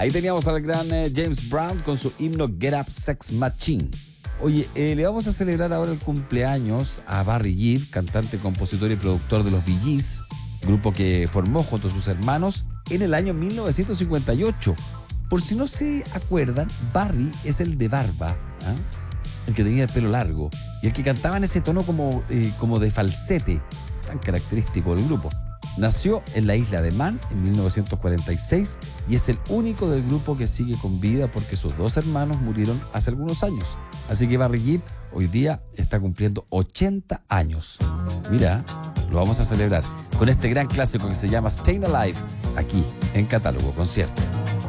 Ahí teníamos al gran James Brown con su himno Get Up Sex Machine. Oye, le vamos a celebrar ahora el cumpleaños a Barry Gibb, cantante, compositor y productor de los Bee Gees, grupo que formó junto a sus hermanos en el año 1958. Por si no se acuerdan, Barry es el de barba, ¿eh? El que tenía el pelo largo y el que cantaba en ese tono como de falsete, tan característico del grupo. Nació en la isla de Man en 1946 y es el único del grupo que sigue con vida porque sus dos hermanos murieron hace algunos años. Así que Barry Gibb hoy día está cumpliendo 80 años. Mira, lo vamos a celebrar con este gran clásico que se llama Staying Alive, aquí en Catálogo Concierto.